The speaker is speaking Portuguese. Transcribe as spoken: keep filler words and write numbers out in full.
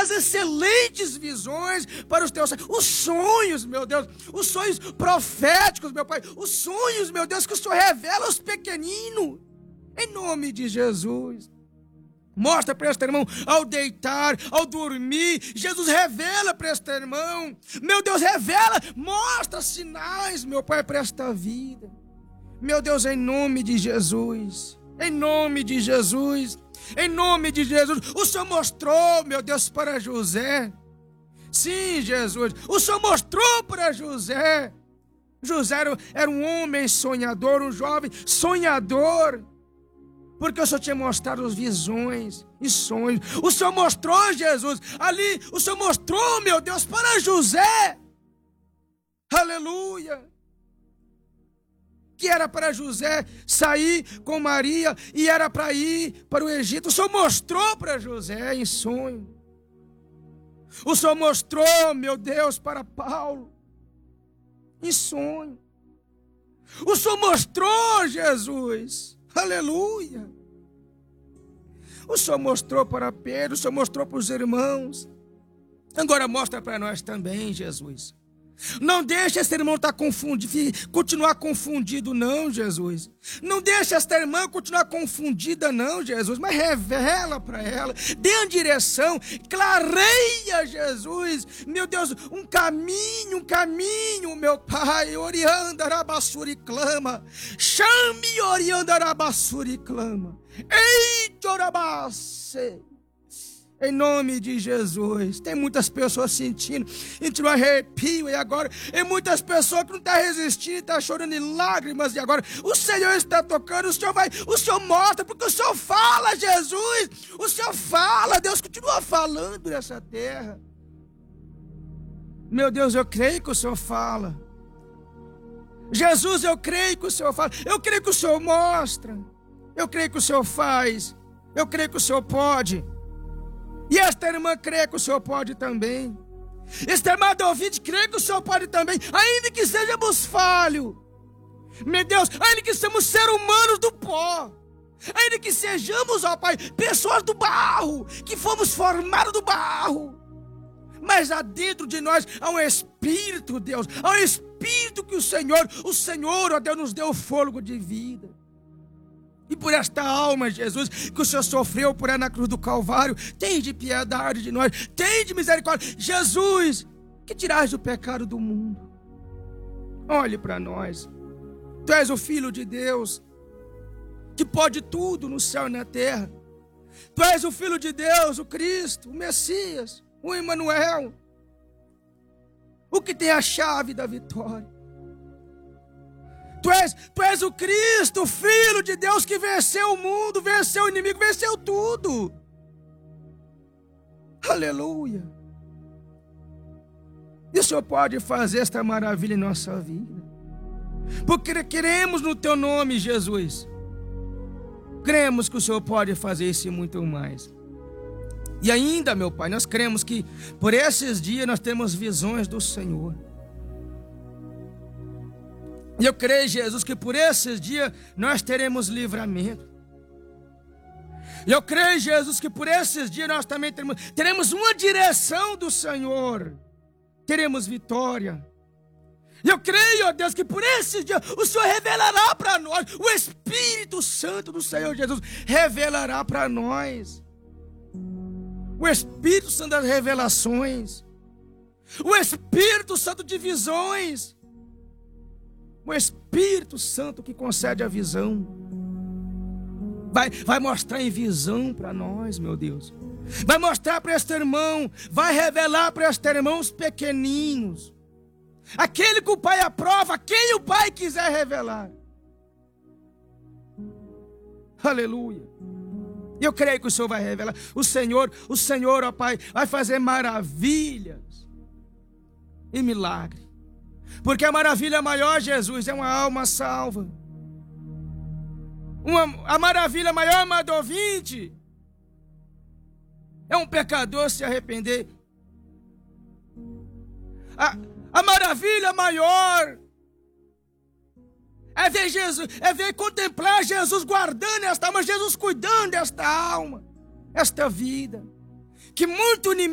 as excelentes visões para os teus sonhos. Os sonhos, meu Deus, os sonhos proféticos, meu Pai, os sonhos, meu Deus, que o Senhor revela aos pequeninos, em nome de Jesus. Mostra para este irmão ao deitar, ao dormir. Jesus revela para este irmão. Meu Deus, revela, mostra sinais, meu Pai, para esta vida. Meu Deus, em nome de Jesus. Em nome de Jesus. Em nome de Jesus. O Senhor mostrou, meu Deus, para José. Sim, Jesus. O Senhor mostrou para José. José era, era um homem sonhador, um jovem sonhador. Porque o Senhor tinha mostrado as visões e sonhos. O Senhor mostrou, Jesus, ali, o Senhor mostrou, meu Deus, para José. Aleluia. Que era para José sair com Maria e era para ir para o Egito. O Senhor mostrou para José em sonho. O Senhor mostrou, meu Deus, para Paulo em sonho. O Senhor mostrou, Jesus. Aleluia. O Senhor mostrou para Pedro, o Senhor mostrou para os irmãos. Agora mostra para nós também, Jesus. Não deixe esse irmão estar confundido, continuar confundido, não, Jesus. Não deixe esta irmã continuar confundida, não, Jesus. Mas revela para ela, dê a direção, clareia, Jesus. Meu Deus, um caminho, um caminho, meu Pai. Oriandarabassuri clama. Chame Oriandarabassuri clama. Eita, orabasse. Em nome de Jesus. Tem muitas pessoas sentindo, sentindo um arrepio, e agora, e muitas pessoas que não estão resistindo, estão chorando em lágrimas, e agora o Senhor está tocando, o Senhor vai, o Senhor mostra, porque o Senhor fala, Jesus, o Senhor fala, Deus continua falando nessa terra. Meu Deus, eu creio que o Senhor fala. Jesus, eu creio que o Senhor fala, eu creio que o Senhor mostra, eu creio que o Senhor faz, eu creio que o Senhor pode. E esta irmã crê que o Senhor pode também. Esta irmã do ouvinte crê que o Senhor pode também, ainda que sejamos falhos. Meu Deus, ainda que sejamos seres humanos do pó. Ainda que sejamos, ó Pai, pessoas do barro, que fomos formados do barro. Mas há dentro de nós há um Espírito, Deus. Há um Espírito que o Senhor, o Senhor, ó Deus, nos deu fôlego de vida. E por esta alma, Jesus, que o Senhor sofreu por ela na cruz do Calvário, tem de piedade de nós, tem de misericórdia. Jesus, que tiraste o pecado do mundo. Olhe para nós. Tu és o Filho de Deus, que pode tudo no céu e na terra. Tu és o Filho de Deus, o Cristo, o Messias, o Emmanuel, o que tem a chave da vitória. Tu és, tu és o Cristo, o Filho de Deus que venceu o mundo, venceu o inimigo, venceu tudo. Aleluia. E o Senhor pode fazer esta maravilha em nossa vida. Porque queremos no Teu nome, Jesus. Cremos que o Senhor pode fazer isso e muito mais. E ainda, meu Pai, nós cremos que por esses dias nós temos visões do Senhor. E eu creio, Jesus, que por esses dias nós teremos livramento. E eu creio, Jesus, que por esses dias nós também teremos, teremos uma direção do Senhor. Teremos vitória. E eu creio, ó Deus, que por esses dias o Senhor revelará para nós. O Espírito Santo do Senhor Jesus revelará para nós. O Espírito Santo das revelações. O Espírito Santo de visões. O Espírito Santo que concede a visão. Vai, vai mostrar em visão para nós, meu Deus. Vai mostrar para este irmão. Vai revelar para este irmão os pequeninos. Aquele que o Pai aprova, quem o Pai quiser revelar. Aleluia. Eu creio que o Senhor vai revelar. O Senhor, o Senhor, ó Pai, vai fazer maravilhas e milagres. Porque a maravilha maior, Jesus, é uma alma salva. Uma, a maravilha maior, amado ouvinte, é um pecador se arrepender. A, a maravilha maior é ver Jesus, é ver contemplar Jesus guardando esta alma, Jesus cuidando desta alma, esta vida, que muito